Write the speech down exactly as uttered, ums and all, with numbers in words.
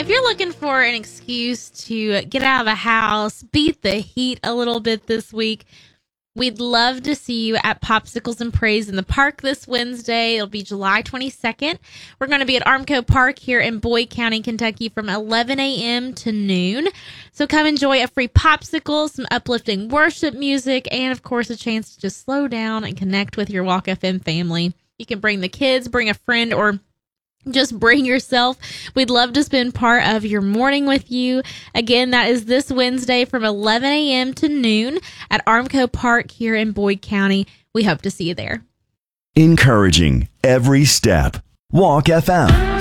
If you're looking for an excuse to get out of the house, beat the heat a little bit this week, we'd love to see you at Popsicles and Praise in the park this Wednesday. It'll be July twenty-second. We're going to be at Armco Park here in Boyd County, Kentucky from eleven a.m. to noon. So come enjoy a free popsicle, some uplifting worship music, and of course a chance to just slow down and connect with your Walk F M family. You can bring the kids, bring a friend, or just bring yourself. We'd love to spend part of your morning with you. Again, that is this Wednesday from eleven a.m. to noon at Armco Park here in Boyd County. We hope to see you there. Encouraging every step. Walk F M.